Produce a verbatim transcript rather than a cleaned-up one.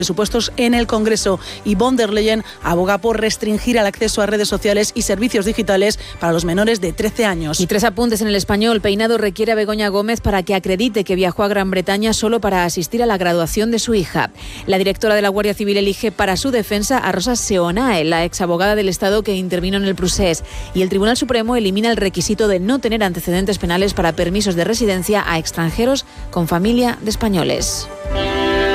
presupuestos en el Congreso, y von der Leyen aboga por restringir el acceso a redes sociales y servicios digitales para los menores de trece años. Y tres apuntes en el Español. Peinado requiere a Begoña Gómez para que acredite que viajó a Gran Bretaña solo para asistir a la graduación de su hija. La directora de la Guardia Civil elige para su defensa a Rosa Seonae, la exabogada del Estado que intervino en el procés. Y el Tribunal Supremo elimina el requisito de no tener antecedentes penales para permisos de residencia a extranjeros con familia de españoles.